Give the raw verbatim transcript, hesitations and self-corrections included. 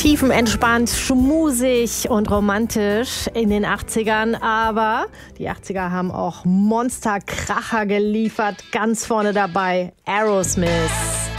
Tiefenentspannt, schmusig und romantisch in den achtzigern. Aber die achtziger haben auch Monsterkracher geliefert. Ganz vorne dabei Aerosmith.